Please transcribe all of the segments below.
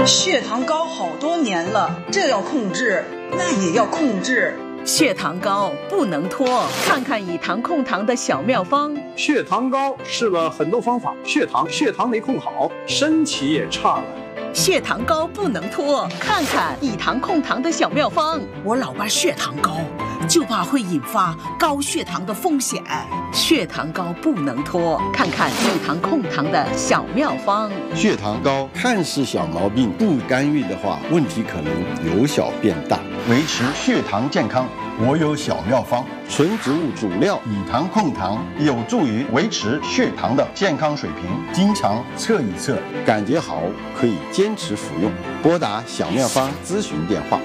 血糖高好多年了，这要控制，那也要控制。 血糖高不能拖，看看以糖控糖的小妙方。 血糖高试了很多方法，血糖没控好，身体也差了。 血糖高不能拖，看看以糖控糖的小妙方。 我老爸血糖高，就怕会引发高血糖的风险。 血糖高不能拖，看看以糖控糖的小妙方。 血糖高看似小毛病，不干预的话，问题可能由小变大。维持血糖健康，我有小妙方：纯植物主料以糖控糖，有助于维持血糖的健康水平。经常测一测，感觉好可以坚持服用。拨打小妙方咨询电话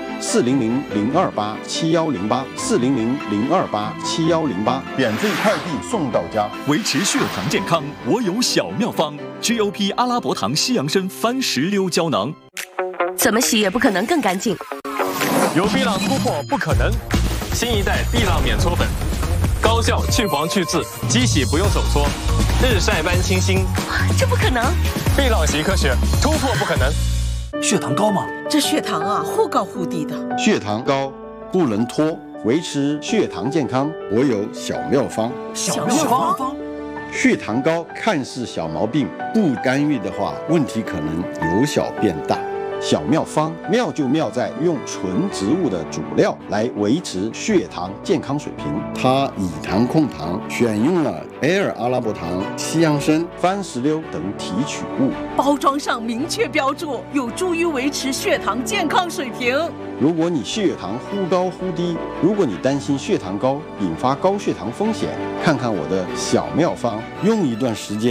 ：400-028-7108，400-028-7108，免费快递送到家。 维持血糖健康，我有小妙方：GOP 阿拉伯糖西洋参番石榴胶囊。 怎么洗也不可能更干净。 由碧浪突破不可能，新一代碧浪免搓粉，高效去黄去渍，机洗不用手搓，日晒般清新。 这不可能！ 碧浪洗科学，突破不可能。 血糖高吗？ 这血糖啊，忽高忽低的。 血糖高不能拖，维持血糖健康，我有小妙方。 小妙方。 血糖高看似小毛病，不干预的话，问题可能由小变大。小妙方妙就妙在用纯植物的主料来维持血糖健康水平。它以糖控糖，选用了Air阿拉伯糖、西洋参、番石榴等提取物， 包装上明确标注，有助于维持血糖健康水平。 如果你血糖忽高忽低，如果你担心血糖高引发高血糖风险，看看我的小妙方，用一段时间